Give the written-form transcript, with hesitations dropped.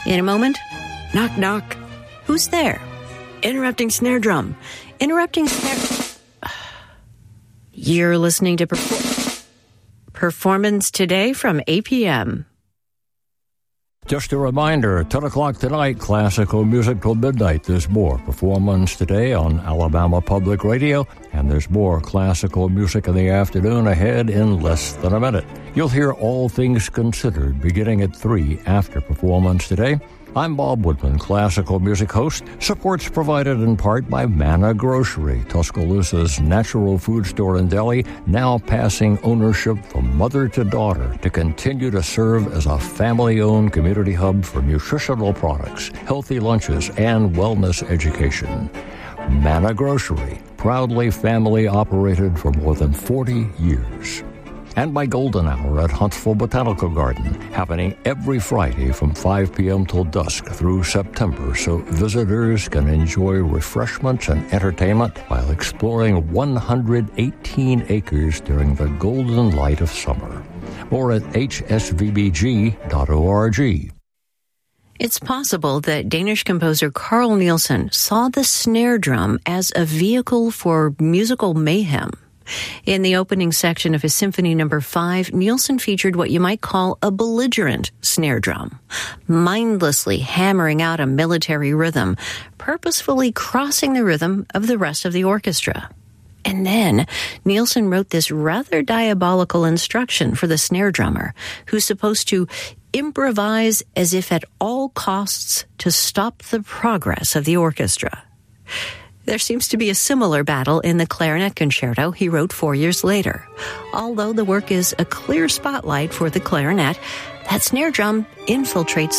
In a moment, knock, knock. Who's there? Interrupting snare drum. Interrupting snare... You're listening to Performance Today from APM. Just a reminder, 10 o'clock tonight, classical music till midnight. There's more Performance Today on Alabama Public Radio, and there's more classical music in the afternoon ahead in less than a minute. You'll hear All Things Considered beginning at 3 after Performance Today. I'm Bob Woodman, classical music host. Support's provided in part by Manna Grocery, Tuscaloosa's natural food store and deli, now passing ownership from mother to daughter to continue to serve as a family-owned community hub for nutritional products, healthy lunches, and wellness education. Manna Grocery, proudly family-operated for more than 40 years. And by Golden Hour at Huntsville Botanical Garden, happening every Friday from 5 p.m. till dusk through September, so visitors can enjoy refreshments and entertainment while exploring 118 acres during the golden light of summer. More at hsvbg.org. It's possible that Danish composer Carl Nielsen saw the snare drum as a vehicle for musical mayhem. In the opening section of his Symphony No. 5, Nielsen featured what you might call a belligerent snare drum, mindlessly hammering out a military rhythm, purposefully crossing the rhythm of the rest of the orchestra. And then Nielsen wrote this rather diabolical instruction for the snare drummer, who's supposed to improvise as if at all costs to stop the progress of the orchestra. There seems to be a similar battle in the clarinet concerto he wrote 4 years later. Although the work is a clear spotlight for the clarinet, that snare drum infiltrates